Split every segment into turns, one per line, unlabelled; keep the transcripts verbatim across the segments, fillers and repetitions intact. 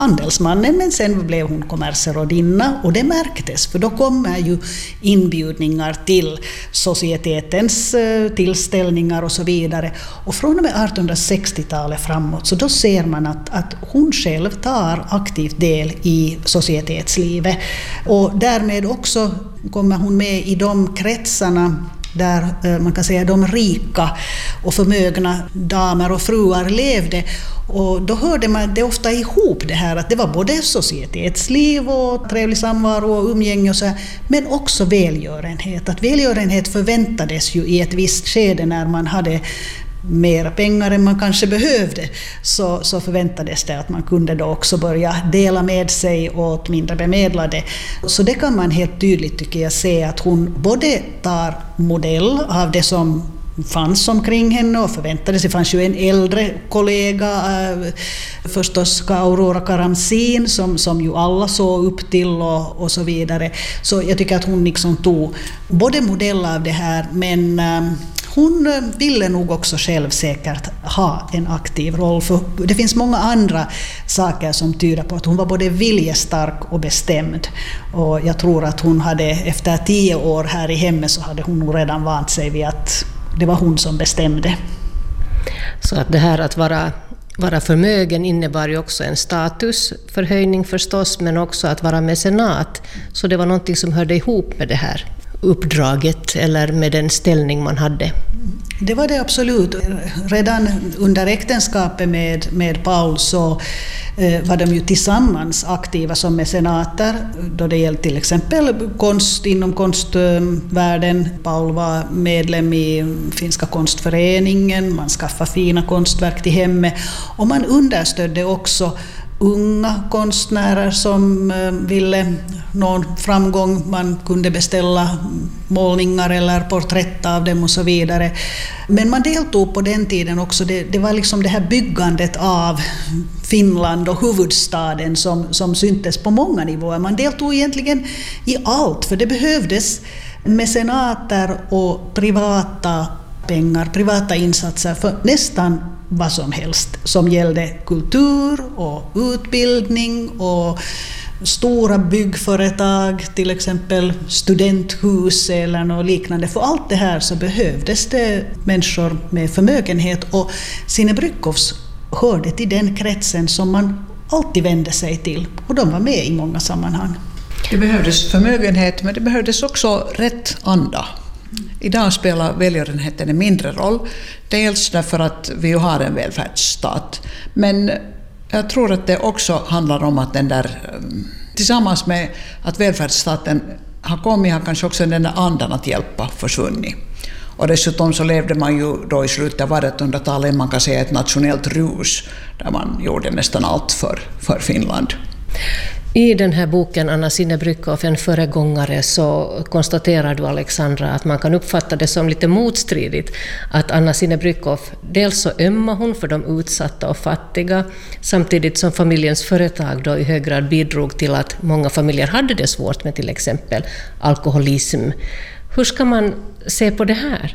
andelsmannen, men sen blev hon kommerserådinna och det märktes, för då kommer ju inbjudningar till societetens tillställningar och så vidare. Och från och med artonhundrasextiotalet framåt så då ser man att, att hon själv tar aktivt del i societetslivet och därmed också kommer hon med i de kretsarna där man kan säga de rika och förmögna damer och fruar levde. Och då hörde man det ofta ihop det här att det var både societetsliv och trevlig samvaro och umgänge och så här, men också välgörenhet. Att välgörenhet förväntades ju i ett visst skede när man hade mer pengar än man kanske behövde, så, så förväntades det att man kunde då också börja dela med sig åt mindre bemedlade. Så det kan man helt tydligt tycker jag se att hon både tar modell av det som fanns omkring henne och förväntades. Det fanns ju en äldre kollega, äh, förstås Aurora Karamzin som, som ju alla såg upp till och, och så vidare. Så jag tycker att hon liksom tog både modell av det här, men äh, hon ville nog också själv säkert ha en aktiv roll, för det finns många andra saker som tyder på att hon var både viljestark och bestämd. Och jag tror att hon hade, efter tio år här i hemmet så hade hon nog redan vant sig vid att det var hon som bestämde.
Så att det här att vara, vara förmögen innebar ju också en statusförhöjning förstås, men också att vara mecenat. Så det var någonting som hörde ihop med det här uppdraget eller med den ställning man hade.
Det var det absolut. Redan under äktenskapet med, med Paul så eh, var de ju tillsammans aktiva som mecenater då det gällde till exempel konst inom konstvärlden. Paul var medlem i Finska konstföreningen, man skaffade fina konstverk till hemmet och man understödde också unga konstnärer som ville nå framgång. Man kunde beställa målningar eller porträtt av dem och så vidare. Men man deltog på den tiden också. Det, det var liksom det här byggandet av Finland och huvudstaden som, som syntes på många nivåer. Man deltog egentligen i allt, för det behövdes mecenater och privata pengar, privata insatser för nästan vad som helst som gällde kultur och utbildning och stora byggföretag, till exempel studenthus eller något liknande. För allt det här så behövdes det människor med förmögenhet, och Signe Brückhoffs hörde till den kretsen som man alltid vände sig till, och de var med i många sammanhang.
Det behövdes förmögenhet, men det behövdes också rätt anda. Idag spelar välgörenheten en mindre roll, dels därför att vi har en välfärdsstat, men jag tror att det också handlar om att den där, tillsammans med att välfärdsstaten har kommit, har kanske också den där andan att hjälpa försvunnit. Och dessutom så levde man ju då i slutet av artonhundratalet, man kan säga ett nationellt rus, där man gjorde nästan allt för, för Finland.
I den här boken Anna Signe Brückhoff, en föregångare, så konstaterar du, Alexandra, att man kan uppfatta det som lite motstridigt att Anna Signe Brückhoff, dels så ömmar hon för de utsatta och fattiga, samtidigt som familjens företag då i hög grad bidrog till att många familjer hade det svårt med till exempel alkoholism. Hur ska man se på det här?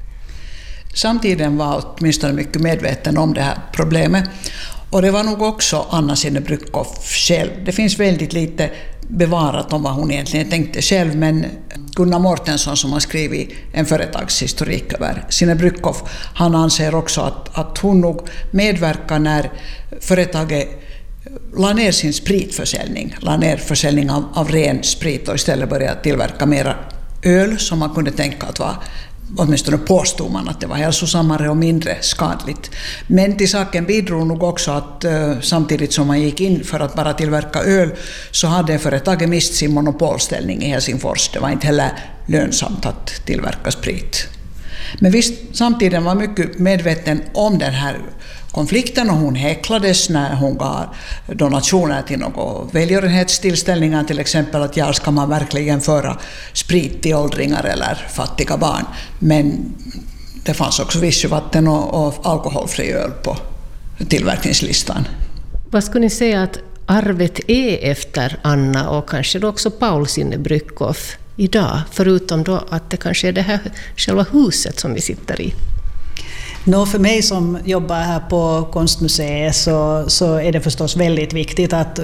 Samtiden var åtminstone mycket medveten om det här problemet. Och det var nog också Anna Signe Brückhoff själv. Det finns väldigt lite bevarat om vad hon egentligen tänkte själv, men Gunnar Mortensson, som har skrivit en företagshistorik över Signe Brückhoff, han anser också att, att hon nog medverkar när företaget la ner sin spritförsäljning, la ner försäljning av, av ren sprit och istället började tillverka mera öl som man kunde tänka att var, åtminstone påstod man att det var hälsosammare och mindre skadligt. Men till saken bidrog nog också att uh, samtidigt som man gick in för att bara tillverka öl så hade företaget mist sin monopolställning i Helsingfors. Det var inte heller lönsamt att tillverka sprit. Men visst, samtidigt var mycket medveten om den här konflikten, och hon häcklades när hon gav donationer till några välgörenhetstillställningar, till exempel att ja, ska man verkligen föra sprit till åldringar eller fattiga barn. Men det fanns också vichyvatten och, och alkoholfri öl på tillverkningslistan.
Vad skulle ni säga att arvet är efter Anna och kanske då också Paul Signe Brückhoff idag, förutom då att det kanske är det här själva huset som vi sitter i?
Nå, för mig som jobbar här på Konstmuseet så, så är det förstås väldigt viktigt att